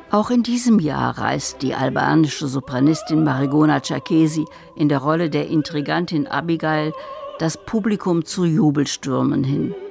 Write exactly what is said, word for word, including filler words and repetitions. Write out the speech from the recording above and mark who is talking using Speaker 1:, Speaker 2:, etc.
Speaker 1: Auch in diesem Jahr reißt die albanische Sopranistin Marigona Tschakesi in der Rolle der Intrigantin Abigail das Publikum zu Jubelstürmen hin.